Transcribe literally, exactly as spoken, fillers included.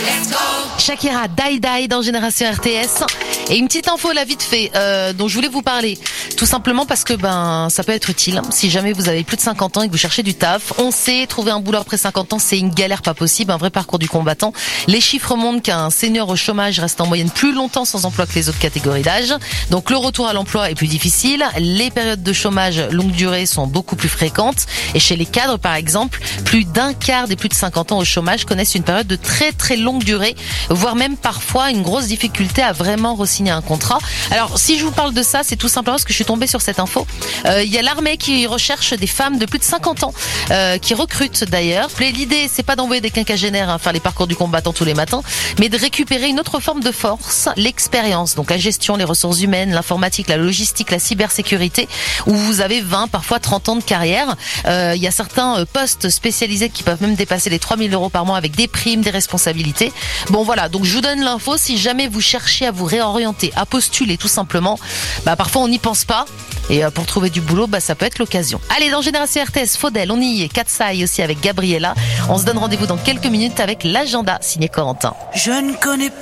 Shakira, Die Die dans Génération R T S. Et une petite info là vite fait euh, dont je voulais vous parler. Tout simplement parce que ben ça peut être utile si jamais vous avez plus de cinquante ans et que vous cherchez du taf. On sait, trouver un boulot après cinquante ans, c'est une galère pas possible, un vrai parcours du combattant. Les chiffres montrent qu'un senior au chômage reste en moyenne plus longtemps sans emploi que les autres catégories d'âge. Donc le retour à l'emploi est plus difficile. Les périodes de chômage longue durée sont beaucoup plus fréquentes. Et chez les cadres par exemple, plus d'un quart des plus de cinquante ans au chômage connaissent une période de très très longue durée, voire même parfois une grosse difficulté à vraiment re-signer un contrat. Alors si je vous parle de ça, c'est tout simplement parce que je suis tombée sur cette info. Euh, il y a l'armée qui recherche des femmes de plus de cinquante ans, euh, qui recrutent d'ailleurs. L'idée, c'est pas d'envoyer des quinquagénaires hein, faire les parcours du combattant tous les matins, mais de récupérer une autre forme de force, l'expérience, donc la gestion, les ressources humaines, l'informatique, la logistique, la cybersécurité, où vous avez vingt, parfois trente ans de carrière. Euh, il y a certains postes spécialisés qui peuvent même dépasser les trois mille euros par mois avec des primes, des responsabilités. Bon voilà, donc je vous donne l'info. Si jamais vous cherchez à vous réorienter, à postuler tout simplement, bah parfois on n'y pense pas. Et pour trouver du boulot, bah ça peut être l'occasion. Allez, dans Génération R T S, Faudel, on y est. Katsai aussi avec Gabriella. On se donne rendez-vous dans quelques minutes avec l'agenda signé Corentin. Je ne connais